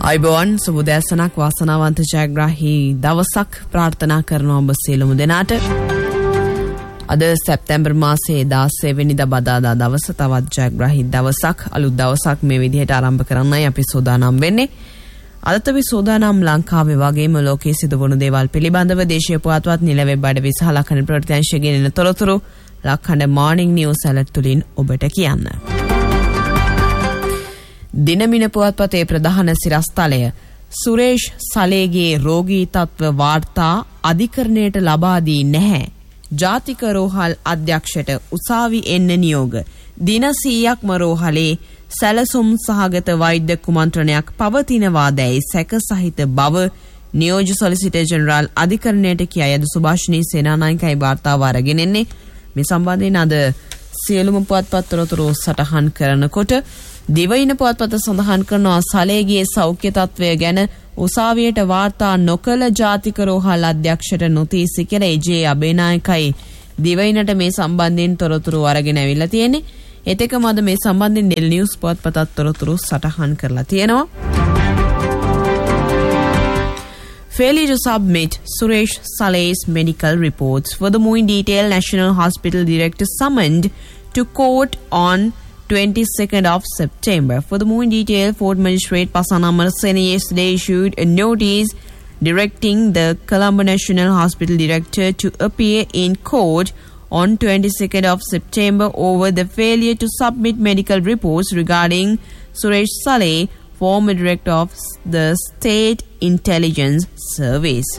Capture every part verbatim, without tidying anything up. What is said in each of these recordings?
අයිබෝන් සුබදෑසනක් වාසනාවන්ත ජයග්‍රාහී දවසක් ප්‍රාර්ථනා කරනවා ඔබ සියලුම දෙනාට. අද සැප්තැම්බර් මාසයේ දාසය වෙනිදා බදාදා දවස තවත් ජයග්‍රාහී දවසක් අලුත් දවසක් මේ විදිහට ආරම්භ කරන්නයි අපි සූදානම් වෙන්නේ. අදත් අපි සූදානම් ලංකාවේ වගේම ලෝකයේ සිදුවුණු දේවල් පිළිබඳව දේශීය පුවත්පත් නිල වෙබ් අඩවි සහ ලක්හඬ ප්‍රවෘත්ති ගෙනෙන තොරතුරු ලක්හඬ මාර්නිං නිවුස් ඇලර්ට් තුලින් ඔබට කියන්න. දිනමින පුවත්පතේ ප්‍රධාන සිරස්තලය සුරේෂ් සලේගේ රෝගී තත්ත්ව වාර්තා අධිකරණයට ලබා දී නැහැ. ජාතික රෝහල් අධ්‍යක්ෂට උසාවි එන්න නියෝග. දින සීයක්ම රෝහලේ සැලසුම් සහගත වෛද්‍ය කුමන්ත්‍රණයක් පවතිනවාදැයි සැක සහිත බව නියෝජ්‍ය සොලිසිටර් ජෙනරාල් අධිකරණයට කියයි. අද සුභාෂිනී සේනානායකයි වාර්තාව අරගෙන එන්නේ. මේ සම්බන්ධයෙන් අද සියලුම පුවත්පත් තොරතුරු සටහන් කරනකොට දිවයින පුවත්පත සඳහන් කරනවා සලේගේ සෞඛ්‍ය තත්ත්වය ගැන උසාවියට වාර්තා නොකළ ජාතික රෝහල් අධ්‍යක්ෂට නොතීසි කියලා එජේ අබේනායකයි දිවයිනට මේ සම්බන්ධයෙන් තොරතුරු අරගෙන ඇවිල්ලා තියෙන්නේ. එතකම අද මේ සම්බන්ධයෙන් ඩෙල් නිවුස් පුවත්පතත් තොරතුරු සටහන් කරලා තියෙනවා. Failure to submit Suresh Saleh's medical reports. Furthermore, in detail, National Hospital Director summoned to court on twenty-second of September. Furthermore, in detail, Fort Magistrate Pasana Amarasena yesterday issued a notice directing the Colombo National Hospital Director to appear in court on twenty-second of September over the failure to submit medical reports regarding Suresh Saleh, former director of the State Intelligence Service.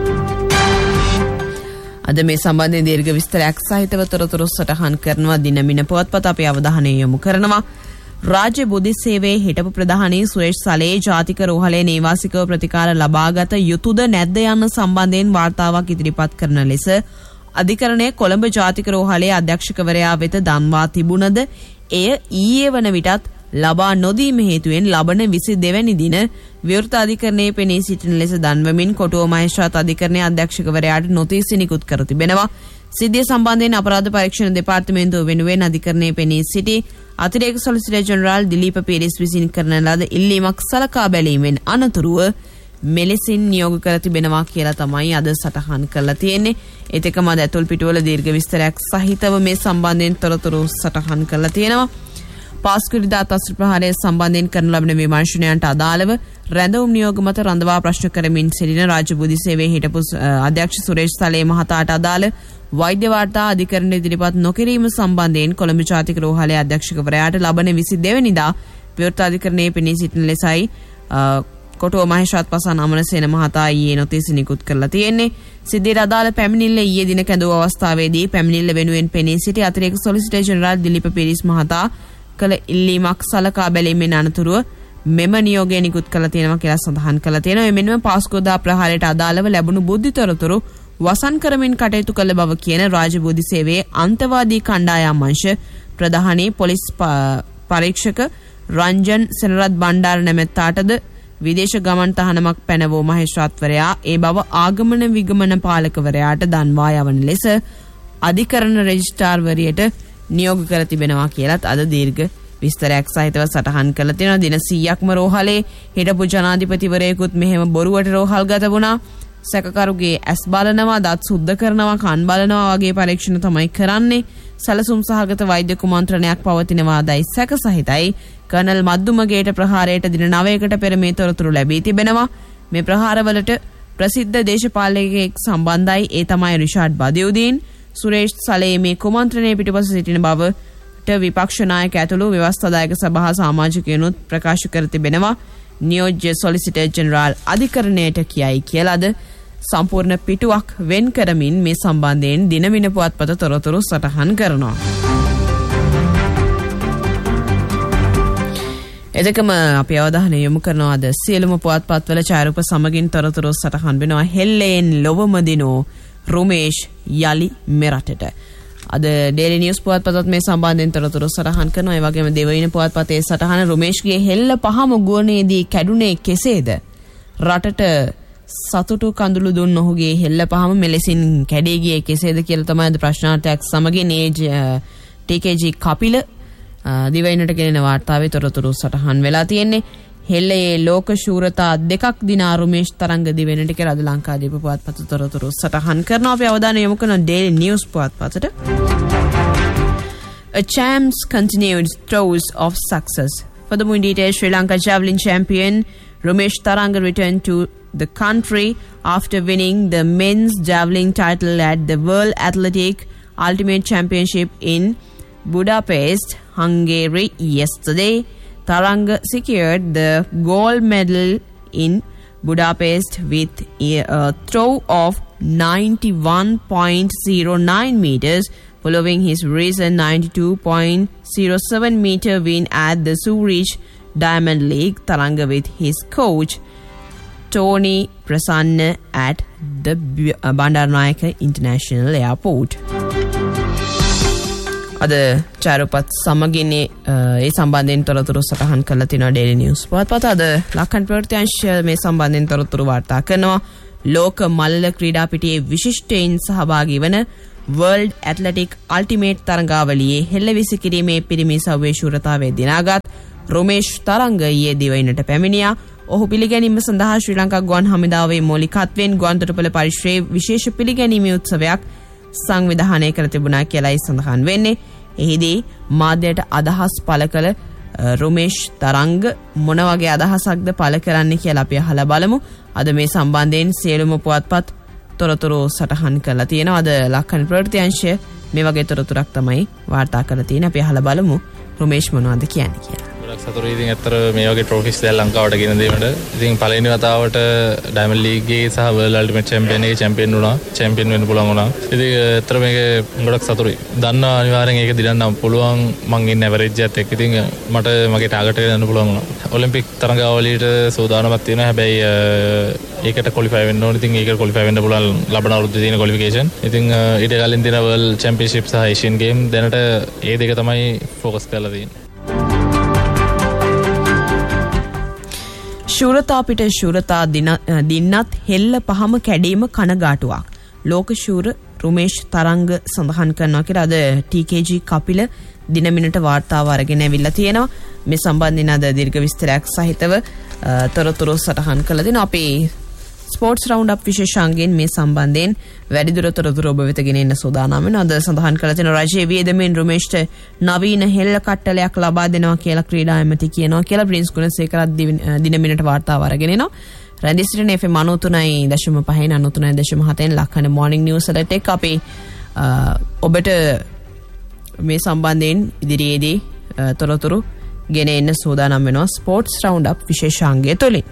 අද මේ සම්බන්ධයෙන් දීර්ඝ විස්තරයක් සහිතව තොරතුරු සටහන් කරනවා දිනමින පුවත්පත. අපි අවධානය යොමු කරනවා රාජ්‍ය බුද්ධි සේවයේ හිටපු ප්‍රධානී සුරේෂ් සලේ ජාතික රෝහලේ නේවාසිකව ප්‍රතිකාර ලබාගත යුතුද නැද්ද යන සම්බන්ධයෙන් වාර්තාවක් ඉදිරිපත් කරන ලෙස අධිකරණය කොළඹ ජාතික රෝහලේ අධ්‍යක්ෂකවරයා වෙත දන්වා තිබුණද එය ඊයේ වන විටත් ලබා නොදීම හේතුවෙන් ලබන විසි දෙවැනි දින විවෘත අධිකරණයේ පෙනී සිටින ලෙස දන්වමින් කොටුව මහේස්ත්‍රාත් අධිකරණයේ අධ්‍යක්ෂකවරයාට නොතීසි නිකුත් කර තිබෙනවා. සිද්ධිය සම්බන්ධයෙන් අපරාධ පරීක්ෂණ දෙපාර්තමේන්තුව වෙනුවෙන් අධිකරණයේ පෙනී සිටි අතිරේක සොලිසිටර් ජෙනරාල් දිලීප පීරිස් විසින් කරන ලද ඉල්ලීමක් සලකා බැලීමෙන් අනතුරුව මෙලෙසින් නියෝග කර තිබෙනවා කියලා තමයි අද සටහන් කරලා තියෙන්නේ. ඒකම අද ඇතුල් පිටුවල දීර්ඝ විස්තරයක් සහිතව මේ සම්බන්ධයෙන් තොරතුරු සටහන් කරලා තියෙනවා. පාස්කුරිදා තස්ත්‍ර ප්‍රහාරය සම්බන්ධයෙන් කරන ලබන විමර්ශනයන්ට අදාළව රැඳවුම් නියෝග මත රඳවා ප්‍රශ්න කරමින් සිටින රාජ්‍ය බුද්ධි සේවයේ හිටපු අධ්‍යක්ෂ සුරේෂ් සලේ මහතාට අදාළ වෛද්‍ය වාර්තා අධිකරණය ඉදිරිපත් නොකිරීම සම්බන්ධයෙන් කොළඹ ජාතික රෝහලේ අධ්‍යක්ෂකවරයාට ලබන විසි දෙවැනිදා විවෘත අධිකරණයේ පෙනී සිටින ලෙසයි කොටුව මහේස්ත්‍රාත් පසන් අමරසේන මහතා ඊයේ නොතීසි නිකුත් කරලා තියෙන්නේ. සිද්ධියට අදාළ පැමිණිල්ල ඊයේ දින කැඳවු අවස්ථාවේදී පැමිණිල්ල වෙනුවෙන් පෙනී සිටි අතිරේක සොලිසිටර් ජෙනරාල් දිලීප පීරිස් මහතා කළ ඉල්ලීමක් සලකා බැලීමෙන් අනතුරුව මෙම නියෝගය නිකුත් කළ තියෙනවා කියලා සඳහන් කළා තියෙනවා. එමෙන්ම පාස්කෝදා ප්‍රහාරයට අදාළව ලැබුණු බුද්ධි තොරතුරු වසන් කරමින් කටයුතු කළ බව කියන රාජ්‍ය බුද්ධි සේවයේ අන්තවාදී කණ්ඩායම් අංශ ප්‍රධානී පොලිස් පරීක්ෂක රංජන් සෙනරත් බණ්ඩාර නැමැත්තාටද විදේශ ගමන් තහනමක් පැනවූ මහේස්ත්‍රාත්වරයා ඒ බව ආගමන විගමන පාලකවරයාට දන්වා යවන ලෙස අධිකරණ රෙජිස්ට්‍රාර්වරියට නියෝග කර තිබෙනවා කියලත් අද දීර්ඝ විස්තරයක් සහිතව සටහන් කරලා තියෙනවා. දින සීයක්ම රෝහලේ හිටපු ජනාධිපතිවරයෙකුත් මෙහෙම බොරුවට රෝහල් ගත වුණා. සැකකරුගේ ඇස් බලනවා, දත් සුද්ධ කරනවා, කන් බලනවා වගේ පරීක්ෂණ තමයි කරන්නේ. සැලසුම් සහගත වෛද්‍ය කුමන්ත්‍රණයක් පවතිනවාදයි සැක සහිතයි. කර්නල් මද්දුමගේට ප්‍රහාරයට දින නවයකට පෙර මේ තොරතුරු ලැබී තිබෙනවා. මේ ප්‍රහාරවලට ප්‍රසිද්ධ දේශපාලකයෙක් සම්බන්ධයි. ඒ තමයි රිෂාඩ් බදියුදීන්. සුරේෂ් සලේ මේ කුමන්ත්‍රණයේ පිටුපස සිටින බවට විපක්ෂ නායක ඇතුළු ව්‍යවස්ථාදායක සභා සමාජිකයනුත් ප්‍රකාශ කර තිබෙනවා. නියෝජ්‍ය සොලිසිටර් ජෙනරාල් අධිකරණයට කියයි කියලාද සම්පූර්ණ පිටුවක් වෙන් කරමින් මේ සම්බන්ධයෙන් දිනමින පුවත්පත තොරතුරු සටහන් කරනවා. එදකම අපි අවධානය යොමු කරනවා අද සියලුම පුවත්පත්වල ඡායාරූප සමගින් තොරතුරු සටහන් වෙනවා. හෙල්ලෙන් ලොවම දිනෝ රුමේෂ් යලි මෙරටට. අද ඩේලි නිවුස් පුවත්පතත් මේ සම්බන්ධයෙන් තොරතුරු සටහන් කරනවා. ඒ වගේම දෙවයින පුවත්පතේ සටහන රුමේෂ්ගේ හෙල්ල පහම ගුවනේදී කැඩුනේ කෙසේද? රටට සතුටු කඳුළු දුන් ඔහුගේ හෙල්ල පහම මෙලෙසින් කැඩී ගියේ කෙසේද කියලා තමයි අද ප්‍රශ්නාර්ථයක් සමගින් ඒ ටී කේ ජී කපිල දිවයිනට ගෙනෙන වාර්තාවේ තොරතුරු සටහන් වෙලා තියෙන්නේ. හෙල්ලේ ලෝක ශූරතා දෙකක් දිනා රුමේෂ් තරංග දිවෙනට කියලා අද ලංකාදීප පුවත්පත තොරතුරු සටහන් කරනවා. අපි අවධානය යොමු කරන Daily News පුවත්පතට. A champs continued throes of success. For the more details, Sri Lanka javelin champion Rumesh Taranga returned to the country after winning the men's javelin title at the World Athletic Ultimate Championship in Budapest, Hungary yesterday. Taranga secured the gold medal in Budapest with a throw of ninety-one point zero nine meters following his recent ninety-two point zero seven meter win at the Zurich Diamond League. Taranga with his coach Tony Prasanna at the Bandaranaike International Airport. අද චාරුපත් සමගින් ඒ සම්බන්ධයෙන් තොරතුරු සටහන් කරලා තිනවා Daily News පුවත්පත. අද ලක්කන් ප්‍රවෘත්තිංශය මේ සම්බන්ධයෙන් තොරතුරු වාර්තා කරනවා. ලෝක මල්ල ක්‍රීඩා පිටියේ විශිෂ්ටයින් සහභාගී වන World Athletic Ultimate තරඟාවලියේ හෙළවිසි කිරීමේ පිරිමි සව්වේ ශූරතාවේ දිනාගත් රුමේෂ් තරංග ඊයේ දිවයිනට පැමිණියා. ඔහු පිළිගැනීම සඳහා ශ්‍රී ලංකා ගුවන් හමුදාවේ මූලිකත්වයෙන් ගුවන්තොටුපළ පරිශ්‍රයේ විශේෂ පිළිගැනීමේ උත්සවයක් සංවිධානය කර තිබුණා කියලායි සඳහන් වෙන්නේ. එහිදී මාධ්‍යයට අදහස් පළ කළ රුමේෂ් තරංග මොන වගේ අදහසක්ද පළ කරන්නේ කියලා අපි අහලා බලමු. අද මේ සම්බන්ධයෙන් සියලුම පුවත්පත් තොරතුරු සටහන් කරලා තියෙනවා. අද ලක්කන් ප්‍රවෘත්තිංශය මේ වගේ තොරතුරක් තමයි වාර්තා කරලා තියෙන්නේ. අපි අහලා බලමු රුමේෂ් මොනවද කියන්නේ කියලා. ගොඩක් සතුටුයි ඉතින් අතර මේ වගේ ට්‍රොෆිස් දැන් ලංකාවට ගෙන දීමට. ඉතින් පළවෙනි වතාවට ඩයමන්ඩ් ලීග් එකේ සහ වර්ල්ඩ් අල්ටිමේට් චැම්පියන් එකේ චැම්පියන් වුණා. චැම්පියන් වෙන්න පුළුවන් වුණා. ඉතින් අතර මේක ගොඩක් සතුටුයි. දන්නවා අනිවාර්යෙන් ඒක දිනන්න පුළුවන් මං ඉන්න ඇවරේජ් එකත් එක්ක. ඉතින් මට මගේ ටාගට් එක ගන්න පුළුවන් වුණා. ඔලිම්පික් තරඟාවලියට සූදානම්ක් තියෙනවා. හැබැයි ඒකට ක්වොලිෆයි වෙන්න ඕනේ. ඉතින් ඒකට ක්වොලිෆයි වෙන්න පුළුවන් ලබන අවුරුද්දේ තියෙන ක්වොලිෆිකේෂන්. ඉතින් ඊට කලින් තියෙන වර්ල්ඩ් චැම්පියන්ෂිප් සහ ඒෂියන් ගේම් දැනට ඒ දෙක තමයි ફોකස් කරලා තියෙන්නේ. ශූරතා පිට ශූරතා දින්නත් හෙල්ල පහම කැඩීම කනගාටුවක්. ලෝක ශූර රුමේෂ් තරංග සඳහන් කරනවා කියලා අද ටී කේ ජී කපිල දිනමිනට වාර්තාව අරගෙන ඇවිල්ලා තියෙනවා. මේ සම්බන්ධයෙන් අද දීර්ඝ විස්තරයක් සහිතව තොරතුරු සටහන් කළා දෙනවා. අපි ස්පෝර්ට්ස් රවුන්ඩ් අප් විශේෂාංගයෙන් මේ සම්බන්ධයෙන් වැඩිදුර තොරතුරු ඔබ වෙත ගෙන එන්න සූදානම් වෙනවා. අද සඳහන් කරලා තියෙන රජයේ වියදමෙන් රුමේෂ්ට නවීන හෙල්ල කට්ටලයක් ලබා දෙනවා කියලා ක්‍රීඩා ඇමති කියනවා කියලා ප්‍රින්ස් ගුණසේකරත් දිනමිනට වාර්තාව අරගෙන එනවා. රැඳී සිටින F M ninety-three point five ninety-three point seven ලක්කන මොර්නිං news අලර්ට් එක අපි ඔබට මේ සම්බන්ධයෙන් ඉදිරියේදී තොරතුරු ගෙන එන්න සූදානම් වෙනවා ස්පෝර්ට්ස් රවුන්ඩ් අප් විශේෂාංගය තුලින්.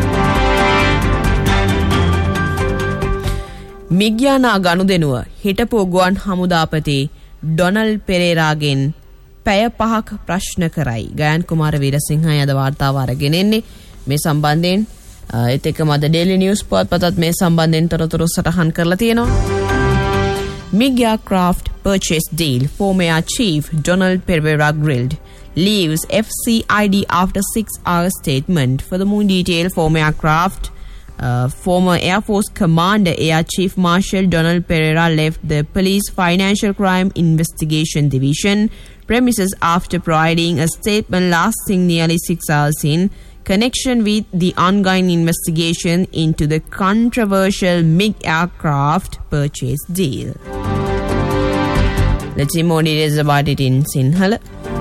මිග්යානා ගනුදෙනුව හිටපු ගුවන් හමුදාපති ඩොනල්ඩ් පෙරේරාගෙන් පැය පහක් ප්‍රශ්න කරයි. ගයන් කුමාර වීරසිංහයි අද වාර්තාව අරගෙන එන්නේ. මේ සම්බන්ධයෙන් ඒත් එක්කම අද Daily News පුවත්පතත් මේ සම්බන්ධයෙන් තොරතුරු සටහන් කරලා තියෙනවා. Migya Craft purchase deal, former Air Chief Donald Pereira grilled, leaves F C I D after six-hour statement. For the more detail, former aircraft Uh, former Air Force Commander Air Chief Marshal Donald Pereira left the Police Financial Crime Investigation Division premises after providing a statement lasting nearly six hours in connection with the ongoing investigation into the controversial MiG aircraft purchase deal. Let's see more details about it in Sinhala.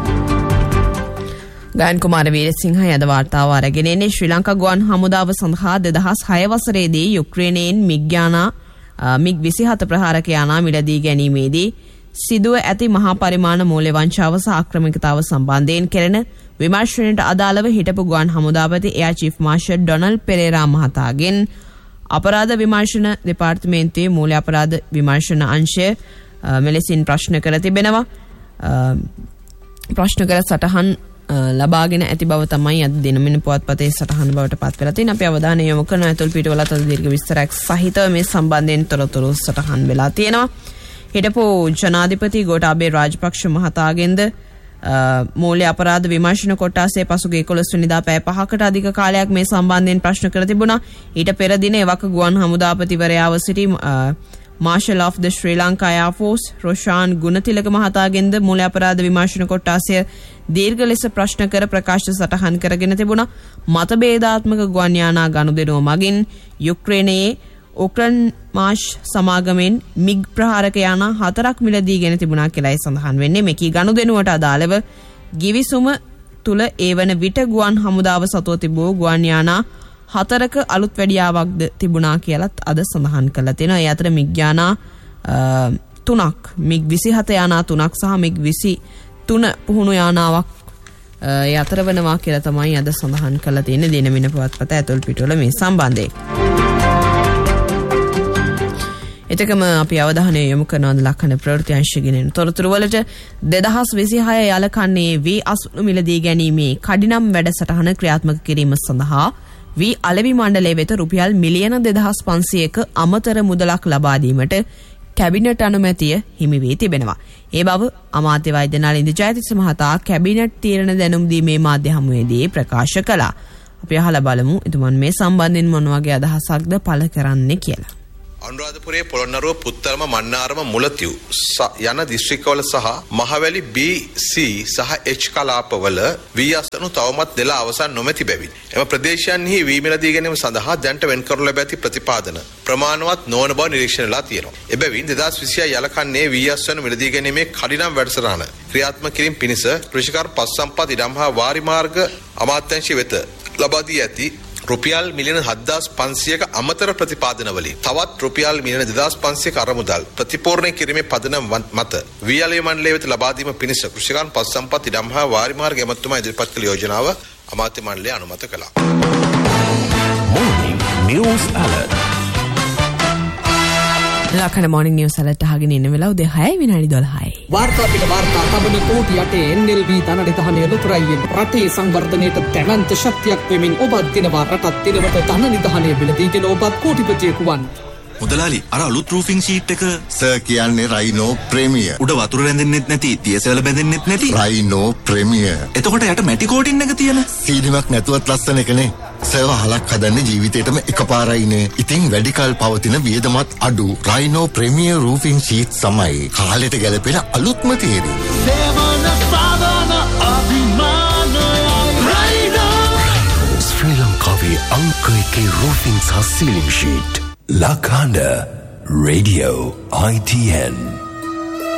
Gayan කුමාර වීරසිංහයි අද වාර්තාව අරගෙන එන්නේ. ශ්‍රී ලංකා ගුවන් හමුදාව සඳහා දෙදහස් හය වසරේදී යුක්‍රේනයෙන් මිග්යානා MiG විසිහත ප්‍රහාරක යානා මිලදී ගැනීමේදී සිදුව ඇති මහා පරිමාණ මූල්‍ය වංචාව සහ ආක්‍රමිකතාව සම්බන්ධයෙන් කෙරෙන විමර්ශනයට අදාළව හිටපු ගුවන් හමුදාපති air chief marshal Donald Perera මහතාගෙන් අපරාධ විමර්ශන දෙපාර්තමේන්තුවේ මූල්‍ය අපරාධ විමර්ශන අංශය මෙලෙසින් ප්‍රශ්න කර තිබෙනවා. ප්‍රශ්න කර සටහන් ලබාගෙන ඇති බව තමයි අද දිනමින පුවත්පතේ සටහන බවට පත් වෙලා තියෙන. අපි අවධානය යොමු කරන ඇතුල් පිටුවලත් අද දීර්ඝ විස්තරයක් සහිතව මේ සම්බන්ධයෙන් තොරතුරු සටහන් වෙලා තියෙනවා. හිටපු ජනාධිපති ගෝඨාභය රාජපක්ෂ මහතාගෙන්ද මූල්‍ය අපරාධ විමර්ශන කොට්ටාසේ පසුගිය එකොළොස් වෙනිදා පැය පහකට අධික කාලයක් මේ සම්බන්ධයෙන් ප්‍රශ්න කර තිබුණා. ඊට පෙර දින එවක ගුවන් හමුදාපතිවරයාව සිටි martial of the Sri Lanka Air Force Roshan Gunathilaka මහතාගෙන්ද මූල්‍ය අපරාධ විමර්ශන කොට්ටාසය දීර්ඝ ලෙස ප්‍රශ්න කර ප්‍රකාශ සටහන් කරගෙන තිබුණා. මතභේදාත්මක ගුවන් යානා ගනුදෙනුව මගින් යුක්‍රේනයේ උක්‍රන් මාෂ් සමාගමෙන් මිග් ප්‍රහාරක යානා හතරක් මිලදී ගෙන තිබුණා කියලායි සඳහන් වෙන්නේ. මෙකී ගනුදෙනුවට අදාළව ගිවිසුම තුල ඒවන විට ගුවන් හමුදාව සතුව තිබූ ගුවන් යානා හතරක අලුත් වැඩියාවක්ද තිබුණා කියලත් අද සඳහන් කරලා තියෙනවා. ඒ අතර මිග් යානා තුනක් මිග් විසිහත යානා තුනක් සහ මිග් විසිතුන පුහුණු යානාවක් ඒ අතර වෙනවා කියලා තමයි අද සඳහන් කරලා තියෙන්නේ දිනමින පුවත්පත ඇතුල් පිටුවල මේ සම්බන්ධයෙන්. එතකම අපි අවධානය යොමු කරනවා ලක්ෂණ ප්‍රවෘත්ති අංශයෙන් තොරතුරු වලට දෙදහස් විසිහය යලකන්නේ වී අස්වනු මිලදී ගැනීමේ කඩිනම් වැඩසටහන ක්‍රියාත්මක කිරීම සඳහා වී අලෙවි මණ්ඩලය වෙත රුපියල් මිලියන දෙදහස් පන්සියයක අමතර මුදලක් ලබා දීමට කැබිනට් අනුමැතිය හිමි වී තිබෙනවා. ඒ බව අමාත්‍ය වෛද්‍ය නලින්ද ජයතිස්ස මහතා කැබිනට් තීරණ දැනුම් දීමේ මාධ්‍ය හමුවේදී ප්‍රකාශ කළා. අපි අහලා බලමු එතුමන් මේ සම්බන්ධයෙන් මොන වගේ අදහසක්ද පළ කරන්නේ කියලා. අනුරාධපුරයේ පොළොන්නරුව පුත්තරම මන්නාරම මුලතිව් යන දිස්ත්‍රික්කවල සහ මහවැලි බී සී සහ එච් කලාපවල වී අස්වනු තවමත් දෙලා අවසන් නොමැති බැවින් එම ප්‍රදේශයන්හි වී මිලදී ගැනීම සඳහා දැනට වෙන් කරනු ලැබ ඇති ප්‍රතිපාදන ප්‍රමාණවත් නොවන බව නිරීක්ෂණලා තියෙනවා. එබැවින් දෙදහස් විසිහය යලකන්නේ වී අස්වනු මිලදී ගැනීමේ කඩිනම් වැඩසටහන ක්‍රියාත්මක කිරීම පිණිස කෘෂිකාර පස් සම්පත් ඉඩම් හා වාරි මාර්ග අමාත්‍යාංශය වෙත ලබා දී ඇති රුපියල් මිලියන හත්දාස් පන්සියයක අමතර ප්‍රතිපාදන වලින් තවත් රුපියල් මිලියන දෙදාස් පන්සියයක අරමුදල් ප්‍රතිපූර්ණය කිරීමේ පදනම මත වී අලෙවි මණ්ඩලය වෙත ලබා දීම පිණිස කෘෂිකාරන් පස් සම්පත් ඉඩම් හා වාරි මාර්ග ඇමතුමා ඉදිරිපත් කළ යෝජනාව අමාත්‍ය මණ්ඩලය අනුමත කළා. Morning News Alert. ලක්ෂණ morning news alert අහගෙන ඉන්න වෙලාව උදේ හයයි විනාඩි දොළහයි. වාර්තා පිට වාර්තා තබන කෝටි යටේ එන් එල් වී ධනනිධානය ලුතරයියෙන් රටේ සංවර්ධනයට දැවැන්ත ශක්තියක් වෙමින් ඔබත් දිනවා රටත් දිනවට ධනනිධානය බිලදීගෙන ඔබත් කෝටිපතියෙකු වන්න. මුදලාලි අර අලුත් රූෆින් ෂීට් එක සර් කියන්නේ රයිනෝ ප්‍රීමියර්. උඩ වතුර රැඳෙන්නෙත් නැති තියසල බැඳෙන්නෙත් නැති රයිනෝ ප්‍රීමියර්. එතකොට යට මැටි කෝටින් එක තියෙන සීලිමක් නැතුවත් ලස්සන එකනේ. සර් හලක් හදන්නේ ජීවිතේටම එකපාරයිනේ. ඉතින් වැඩි කල් පවතින වියදමත් අඩු රයිනෝ ප්‍රීමියර් රූෆින් ෂීට් සමයි කාලෙට ගැලපෙන අලුත්ම තේරුම. සේවන සාධන අභිමානයි රයිනෝ. ශ්‍රී ලංකාවේ අංක එකේ රූෆින් සහ සීලින් sheet. La Kanda Radio I T N